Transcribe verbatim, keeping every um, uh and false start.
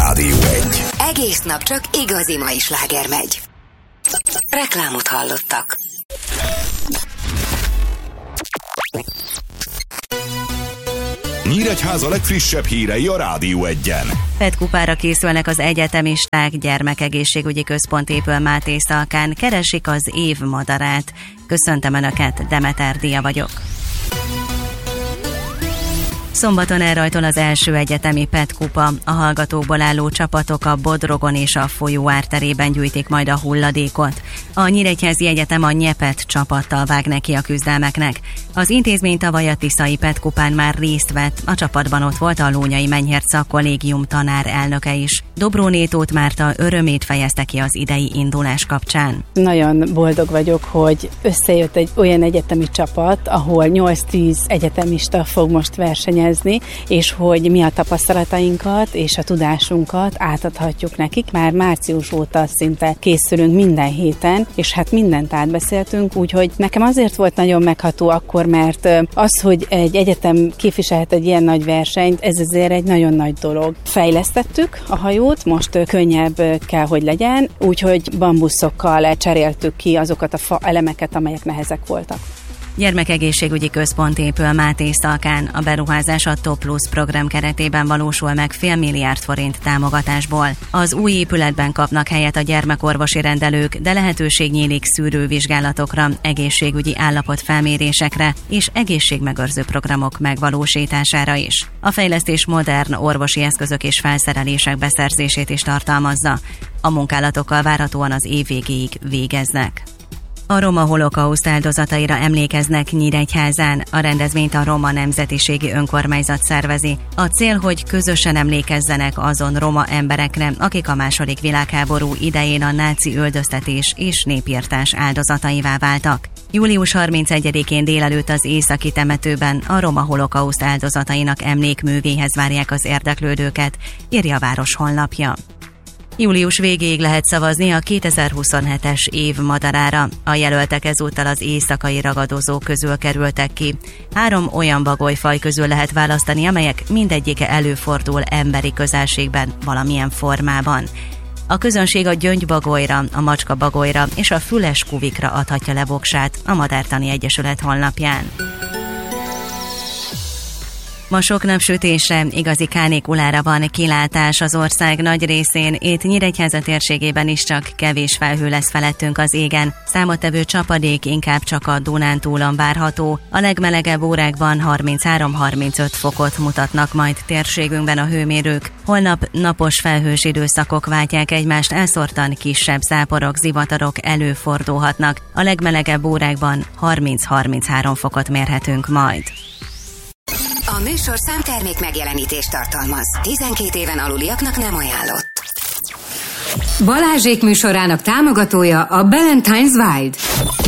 Rádió egy. Egész nap csak igazi mai sláger megy. Reklámot hallottak. Nyíregyháza legfrissebb hírei a Rádió egyen. Petkupára készülnek az egyetemisták, gyermekegészségügyi központ épül Mátészalkán, keresik az év madarát. Köszöntöm Önöket, Demeter Dia vagyok. Szombaton elrajtol az első egyetemi Petkupa. A hallgatókból álló csapatok a Bodrogon és a folyó árterében gyűjtik majd a hulladékot. A Nyíregyházi Egyetem a Nyepet csapattal vág neki a küzdelmeknek. Az intézmény tavaly a Tiszai Petkupán már részt vett, a csapatban ott volt a Lónyai Menyhérczak Kollégium tanár elnöke is. Dobróné Tóth Márta örömét fejezte ki az idei indulás kapcsán. Nagyon boldog vagyok, hogy összejött egy olyan egyetemi csapat, ahol nyolc-tíz egyetemista fog most versenyezni, és hogy mi a tapasztalatainkat és a tudásunkat átadhatjuk nekik. Már március óta szinte készülünk minden héten, és hát mindent átbeszéltünk, úgyhogy nekem azért volt nagyon megható akkor, mert az, hogy egy egyetem képviselhet egy ilyen nagy versenyt, ez azért egy nagyon nagy dolog. Fejlesztettük a hajót, most könnyebb kell, hogy legyen, úgyhogy bambuszokkal cseréltük ki azokat a fa elemeket, amelyek nehezek voltak. Gyermekegészségügyi központ épül Mátészalkán. A beruházás a Top Plus program keretében valósul meg fél milliárd forint támogatásból. Az új épületben kapnak helyet a gyermekorvosi rendelők, de lehetőség nyílik szűrővizsgálatokra, egészségügyi állapotfelmérésekre és egészségmegőrző programok megvalósítására is. A fejlesztés modern orvosi eszközök és felszerelések beszerzését is tartalmazza. A munkálatokkal várhatóan az év végéig végeznek. A roma holokauszt áldozataira emlékeznek Nyíregyházán. A rendezvényt a Roma Nemzetiségi Önkormányzat szervezi. A cél, hogy közösen emlékezzenek azon roma emberekre, akik a második világháború idején a náci üldöztetés és népirtás áldozataivá váltak. július harmincegyedikén délelőtt az északi temetőben a roma holokauszt áldozatainak emlékművéhez várják az érdeklődőket, írja a város honlapja. Július végéig lehet szavazni a kétezer-huszonhetes év madarára. A jelöltek ezúttal az éjszakai ragadozók közül kerültek ki. Három olyan bagolyfaj közül lehet választani, amelyek mindegyike előfordul emberi közelségben valamilyen formában. A közönség a gyöngybagolyra, a macskabagolyra és a füles kuvikra adhatja le voksát a Madártani Egyesület honlapján. Ma sok napsütésre, igazi kánikulára van kilátás az ország nagy részén, itt Nyíregyháza térségében is csak kevés felhő lesz felettünk az égen. Számottevő csapadék inkább csak a Dunántúlon várható. A legmelegebb órákban harminchárom-harmincöt fokot mutatnak majd térségünkben a hőmérők. Holnap napos felhős időszakok váltják egymást, elszórtan kisebb záporok, zivatarok előfordulhatnak. A legmelegebb órákban harminc-harminchárom fokot mérhetünk majd. A műsor számtermék megjelenítést tartalmaz. tizenkét éven aluliaknak nem ajánlott. Balázsék műsorának támogatója a Ballantine's Wild.